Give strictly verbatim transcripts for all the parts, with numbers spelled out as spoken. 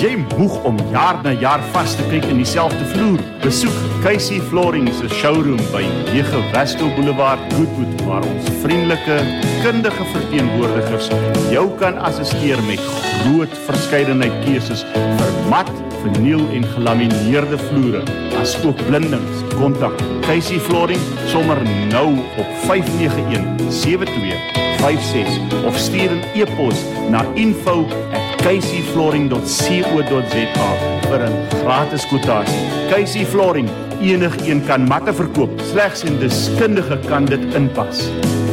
jy moeg om jaar na jaar vas te kyk in dieselfde vloer? Besoek Casey Flooring se showroom by nege Westel Boulevard, Goodwood, waar ons vriendelike, kundige verteenwoordigers jou kan assisteer met groot verskeidenheid keuses vir mat, verniel en gelamineerde vloere, as ook blindings. Kontak Casey Flooring sommer nou op vyf nege een sewe twee vyf ses of stuur 'n e-pos na info at casey flooring dot co dot za vir 'n gratis kwotasie. Casey Flooring, enigeen kan matte verkoop, slegs 'n deskundige kan dit inpas.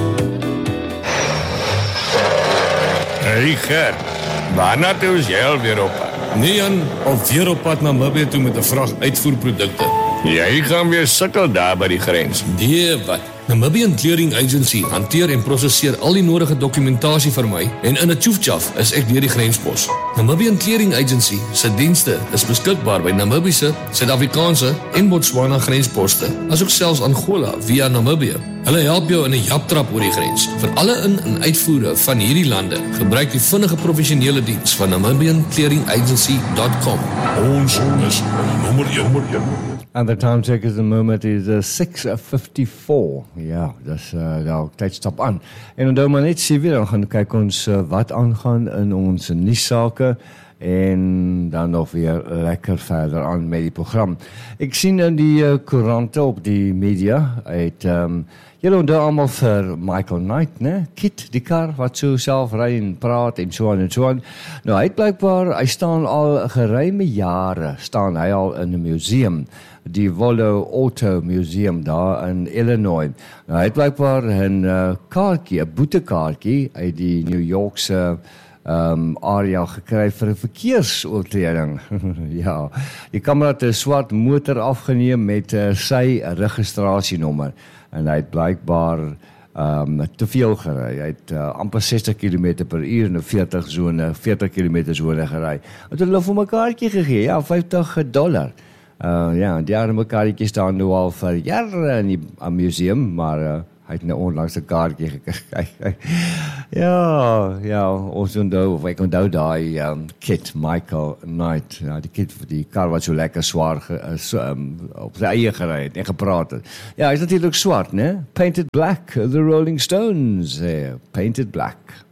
Hey Ger, waarna toe is jy alweer op? Nee Jan, alweer op pad na Namibië toe met 'n vrag uitvoerprodukte. Jy gaan weer sukkel daar by die grens. Nee wat, Namibian Clearing Agency hanteer en prosesseer al die nodige dokumentasie vir my en in 'n tjoefjaf is ek deur die grenspos. Namibian Clearing Agency se dienste is beskikbaar by Namibiese, Suid-Afrikaanse en Botswana grensposte, asook selfs Angola via Namibië. Hulle help jou in 'n japtrap oor die grens. Vir alle in- en uitvoere van hierdie lande, gebruik die vinnige professionele diens van namibian clearing agency dot com. Ons is nommer een. And the time check is the moment is uh, six fifty-four. Ja, dis uh, nou tydstap aan. En onthou maar net sien weer, dan gaan kyk ons uh, wat aangaan in ons nuussake en dan nog weer lekker verder aan met die program. Ek sien in die uh, koerante op die media uit um, julle onthou almal vir Michael Knight, né? Kit, die kar wat so self ry en praat en so aan en so aan. Nou hy het blykbaar, hy staan al geruime jare, staan hy al in 'n museum, die Volvo Auto Museum daar in Illinois. Nou hy het blykbaar 'n uh, kaartjie, 'n boetekaartjie uit die New Yorkse um, area gekry vir 'n verkeersoortreding. Ja, die kamera het 'n swart motor afgeneem met uh, sy registrasienommer. En hy het blykbaar um, te veel gery. Hy het uh, amper sestig kilometer per uur in 'n veertig sone, veertig kilometer sone gery. Het hulle vir 'n kaartjie gegee, ja, vyftig dollar. Uh, ja, die arme kaartjie staan nou al vir jare in die uh, museum, maar uh, hy het nou onlangs 'n kaartjie gekry. ja, ja, ons onthou, of ek onthou daai um, Kit, Michael Knight, ja, die Kit, die kar wat so lekker swaar ge, uh, so, um, op sy eie gery het en gepraat het. Ja, hy is natuurlik swart, né? Painted black, the Rolling Stones, uh, painted black.